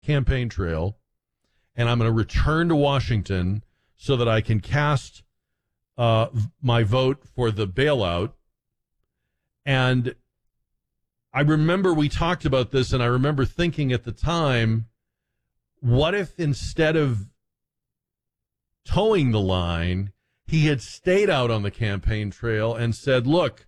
campaign trail, and I'm going to return to Washington so that I can cast my vote for the bailout. And I remember we talked about this, and I remember thinking at the time, what if instead of towing the line, he had stayed out on the campaign trail and said, look,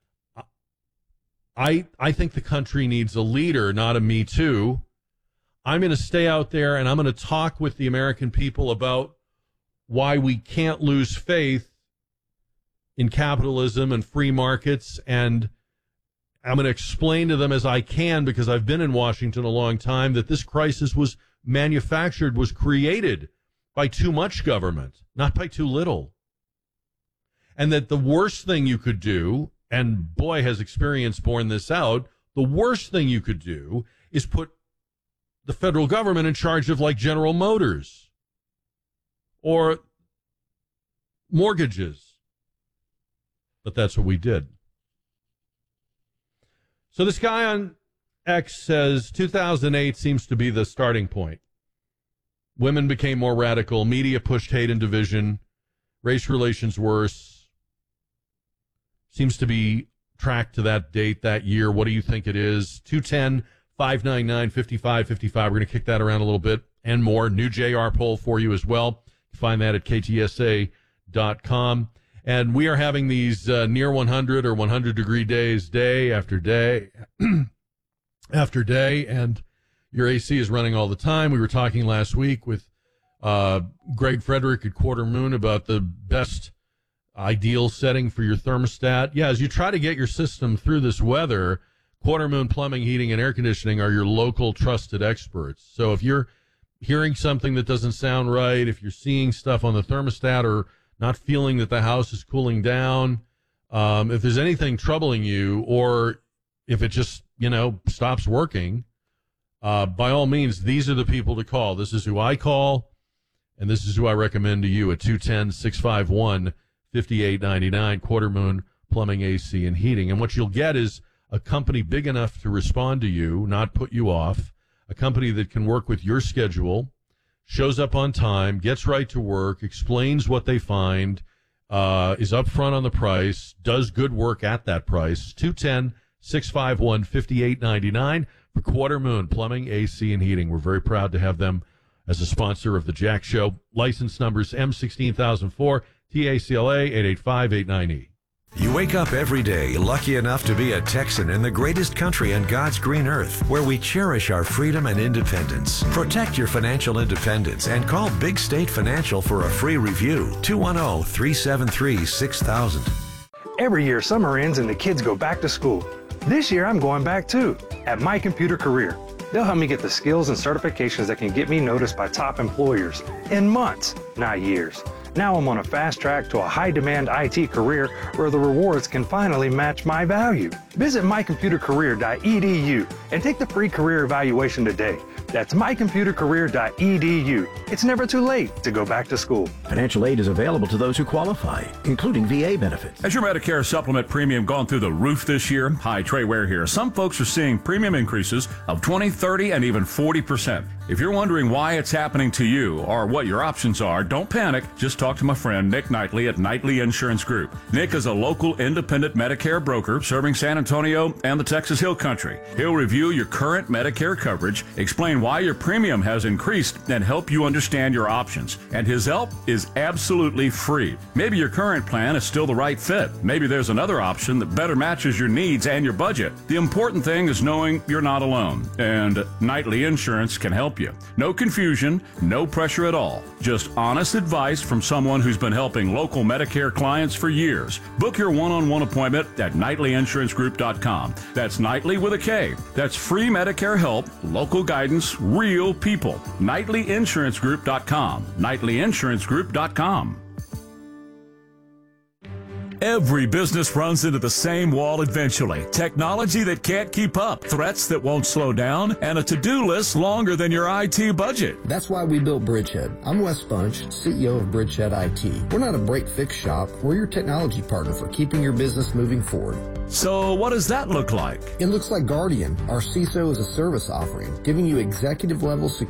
I think the country needs a leader, not a Me Too. I'm going to stay out there and I'm going to talk with the American people about why we can't lose faith in capitalism and free markets. And I'm going to explain to them as I can, because I've been in Washington a long time, that this crisis was manufactured, was created by too much government, not by too little. And that the worst thing you could do, and boy, has experience borne this out, the worst thing you could do is put the federal government in charge of, like, General Motors or mortgages. But that's what we did. So this guy on X says 2008 seems to be the starting point. Women became more radical. Media pushed hate and division. Race relations worse. Seems to be tracked to that date, that year. What do you think it is? 210-599-5555. We're going to kick that around a little bit and more. New JR poll for you as well. You find that at ktsa.com. And we are having these near 100 or 100-degree days day after day after day, and your AC is running all the time. We were talking last week with Greg Frederick at Quarter Moon about the best ideal setting for your thermostat. Yeah, as you try to get your system through this weather, Quarter Moon Plumbing, Heating, and Air Conditioning are your local trusted experts. So if you're hearing something that doesn't sound right, if you're seeing stuff on the thermostat or not feeling that the house is cooling down, if there's anything troubling you, or if it just, stops working, by all means, these are the people to call. This is who I call, and this is who I recommend to you at 210-651-5899, Quarter Moon Plumbing, AC, and Heating. And what you'll get is a company big enough to respond to you, not put you off, a company that can work with your schedule, shows up on time, gets right to work, explains what they find, is upfront on the price, does good work at that price. 210-651-5899 for Quarter Moon Plumbing, AC, and Heating. We're very proud to have them as a sponsor of the Jack Show. License numbers M16004, TACLA 88589E. You wake up every day lucky enough to be a Texan in the greatest country on God's green earth, where we cherish our freedom and independence. Protect your financial independence and call Big State Financial for a free review. 210-373-6000. Every year summer ends and the kids go back to school. This year I'm going back too, at My Computer Career. They'll help me get the skills and certifications that can get me noticed by top employers in months, not years. Now I'm on a fast track to a high-demand IT career where the rewards can finally match my value. Visit mycomputercareer.edu and take the free career evaluation today. That's mycomputercareer.edu. It's never too late to go back to school. Financial aid is available to those who qualify, including VA benefits. Has your Medicare supplement premium gone through the roof this year? Hi, Trey Ware here. Some folks are seeing premium increases of 20, 30, and even 40%. If you're wondering why it's happening to you or what your options are, don't panic. Just talk to my friend Nick Knightley at Knightley Insurance Group. Nick is a local independent Medicare broker serving San Antonio and the Texas Hill Country. He'll review your current Medicare coverage, explain why your premium has increased, and help you understand your options. And his help is absolutely free. Maybe your current plan is still the right fit. Maybe there's another option that better matches your needs and your budget. The important thing is knowing you're not alone, and Knightley Insurance can help you. No confusion, no pressure at all. Just honest advice from someone who's been helping local Medicare clients for years. Book your one-on-one appointment at KnightleyInsuranceGroup.com. That's Knightley with a K. That's free Medicare help, local guidance, real people. KnightleyInsuranceGroup.com. KnightleyInsuranceGroup.com. Every business runs into the same wall eventually. Technology that can't keep up, threats that won't slow down, and a to-do list longer than your IT budget. That's why we built Bridgehead. I'm Wes Bunch, CEO of Bridgehead IT. We're not a break-fix shop. We're your technology partner for keeping your business moving forward. So what does that look like? It looks like Guardian, our CISO as a service offering, giving you executive-level security